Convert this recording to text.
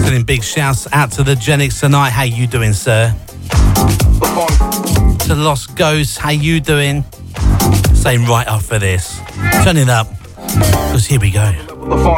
Sending big shouts out to the Genix tonight. How you doing, sir? To Lost Ghosts, how you doing? Saying right up for this. Turn it up, because here we go.